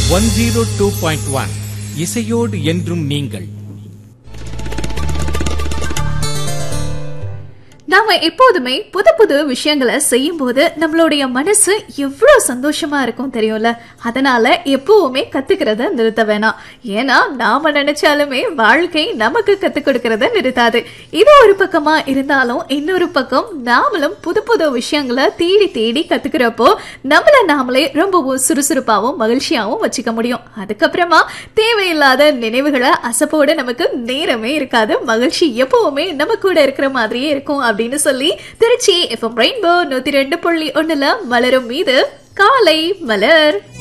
102.1 இசையோடு என்றும் நீங்கள். நாம எப்போதுமே புது புது விஷயங்களை செய்யும் போது நம்மளுடைய மனசு எவ்வளவு சந்தோஷமா இருக்கும் தெரியும்ல. அதனால எப்பவுமே கத்துக்கிறத நிறுத்த வேணாம். ஏன்னா நாம நினைச்சாலுமே வாழ்க்கை நமக்கு கத்துக் கொடுக்கறத நிறுத்தாது. இது ஒரு பக்கமா இருந்தாலும் இன்னொரு பக்கம் நாமளும் புது புது விஷயங்களை தேடி தேடி கத்துக்கிறப்போ நம்மள நாமளே ரொம்பவும் சுறுசுறுப்பாவும் மகிழ்ச்சியாவும் வச்சுக்க முடியும். அதுக்கப்புறமா தேவையில்லாத நினைவுகளை அசப்போட நமக்கு நேரமே இருக்காது. மகிழ்ச்சி எப்பவுமே நம்ம கூட இருக்கிற மாதிரியே இருக்கும் அப்படின்னு சொல்லி திருச்சி FM ரெயின்போ 102.1 மலரும் மீது காலை மலர்.